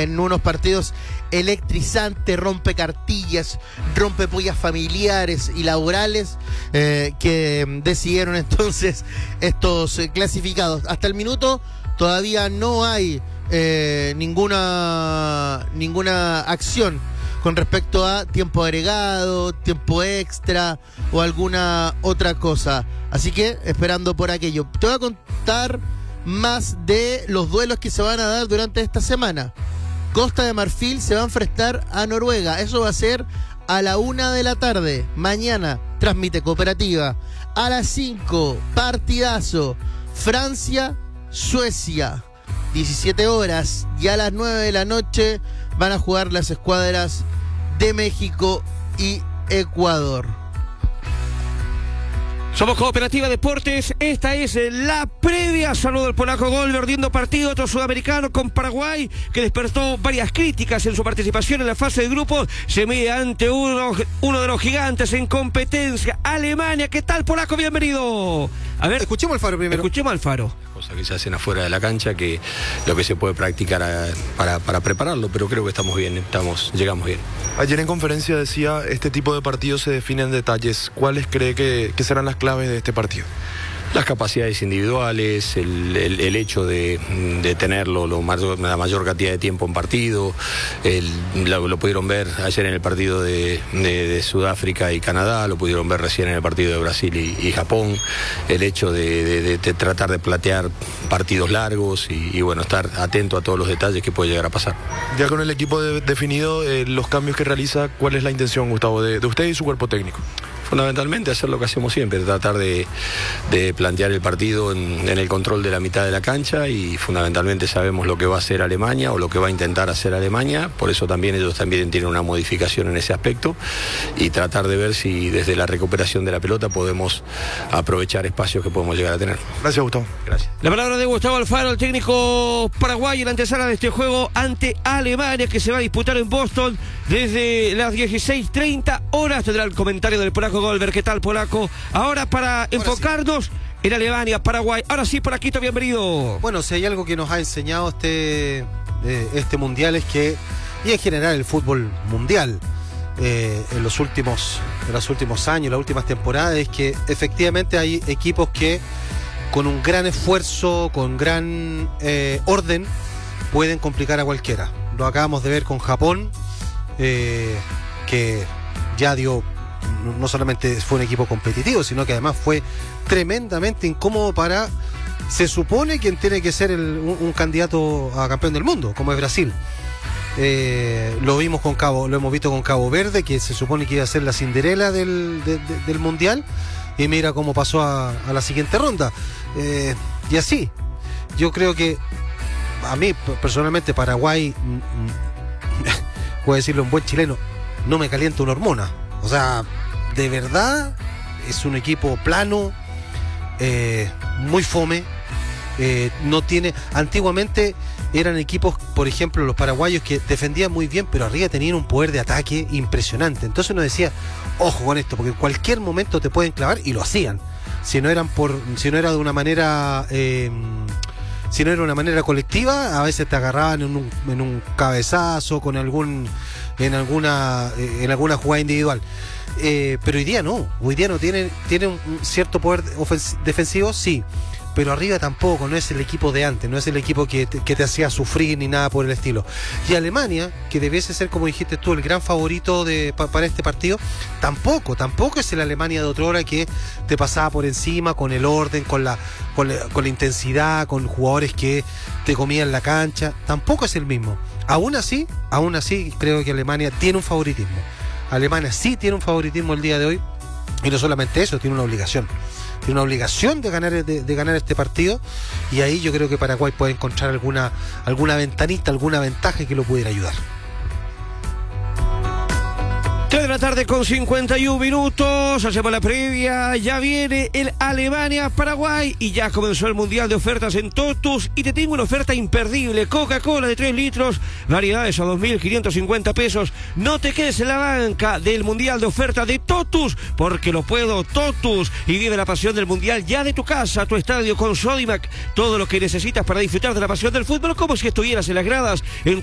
en unos partidos electrizantes, rompe cartillas, rompe pollas familiares y laborales, que decidieron entonces estos clasificados. Hasta el minuto todavía no hay ninguna acción con respecto a tiempo agregado, tiempo extra o alguna otra cosa. Así que esperando por aquello. Te voy a contar más de los duelos que se van a dar durante esta semana. Costa de Marfil se va a enfrentar a Noruega. Eso va a ser a la 1 de la tarde. Mañana transmite Cooperativa. A las 5, partidazo. Francia, Suecia. 17 horas. Y a las 9 de la noche van a jugar las escuadras de México y Ecuador. Somos Cooperativa Deportes, esta es la previa. Saludo al polaco Goldberg, viendo partido otro sudamericano con Paraguay, que despertó varias críticas en su participación en la fase de grupos. Se mide ante uno de los gigantes en competencia, Alemania. ¿Qué tal, polaco? Bienvenido. A ver, escuchemos al Faro primero. Escuchemos al Faro. Cosas que se hacen afuera de la cancha, que lo que se puede practicar para prepararlo, pero creo que estamos bien, llegamos bien. Ayer en conferencia decía, este tipo de partidos se definen en detalles. ¿Cuáles cree que serán las claves de este partido? Las capacidades individuales, el hecho de tenerlo la mayor cantidad de tiempo en partido, lo pudieron ver ayer en el partido de Sudáfrica y Canadá, lo pudieron ver recién en el partido de Brasil y Japón, el hecho de tratar de platear partidos largos y bueno, estar atento a todos los detalles que puede llegar a pasar. Ya con el equipo definido, los cambios que realiza, ¿cuál es la intención, Gustavo, de usted y su cuerpo técnico? Fundamentalmente hacer lo que hacemos siempre, tratar de plantear el partido en el control de la mitad de la cancha, y fundamentalmente sabemos lo que va a hacer Alemania o lo que va a intentar hacer Alemania, por eso también ellos también tienen una modificación en ese aspecto, y tratar de ver si desde la recuperación de la pelota podemos aprovechar espacios que podemos llegar a tener. Gracias, Gustavo. Gracias. La palabra de Gustavo Alfaro, el técnico paraguayo, en la antesala de este juego ante Alemania, que se va a disputar en Boston desde las 16:30 horas. Tendrá el comentario del polaco Goldberg. ¿Qué tal, polaco? Ahora para enfocarnos en Alemania, Paraguay. Ahora sí, Polaquito, bienvenido. Bueno, si hay algo que nos ha enseñado este mundial es que, y en general el fútbol mundial, en los últimos años, las últimas temporadas, es que efectivamente hay equipos que con un gran esfuerzo, con gran orden, pueden complicar a cualquiera. Lo acabamos de ver con Japón, que ya no solamente fue un equipo competitivo, sino que además fue tremendamente incómodo para, se supone, quien tiene que ser un candidato a campeón del mundo, como es Brasil. Lo hemos visto con Cabo Verde, que se supone que iba a ser la Cinderela del mundial, y mira cómo pasó a la siguiente ronda. Y así, yo creo que a mí personalmente Paraguay, puedo decirlo en buen chileno, no me calienta una hormona. O sea, de verdad es un equipo plano, muy fome. No tiene. Antiguamente eran equipos, por ejemplo, los paraguayos, que defendían muy bien, pero arriba tenían un poder de ataque impresionante. Entonces uno decía, ojo con esto, porque en cualquier momento te pueden clavar, y lo hacían. Si no era de una manera, si no era una manera colectiva, a veces te agarraban en un cabezazo, en alguna jugada individual. Pero hoy día no tiene un cierto poder defensivo, sí, pero arriba tampoco, no es el equipo de antes, no es el equipo que te hacía sufrir ni nada por el estilo. Y Alemania, que debiese ser, como dijiste tú, el gran favorito para este partido, tampoco es el Alemania de otra hora, que te pasaba por encima con el orden, con la intensidad, con jugadores que te comían la cancha. Tampoco es el mismo. Aún así creo que Alemania tiene un favoritismo. Alemania sí tiene un favoritismo el día de hoy, y no solamente eso, tiene una obligación. Tiene una obligación de ganar este partido, y ahí yo creo que Paraguay puede encontrar alguna ventanita, alguna ventaja que lo pudiera ayudar. 3 de la tarde con 51 minutos, hacemos la previa, ya viene el Alemania-Paraguay y ya comenzó el Mundial de Ofertas en Totus, y te tengo una oferta imperdible: Coca-Cola de 3 litros, variedades a 2.550 pesos. No te quedes en la banca del Mundial de Ofertas de Totus, porque lo puedo Totus, y vive la pasión del Mundial ya de tu casa, tu estadio, con Sodimac, todo lo que necesitas para disfrutar de la pasión del fútbol como si estuvieras en las gradas.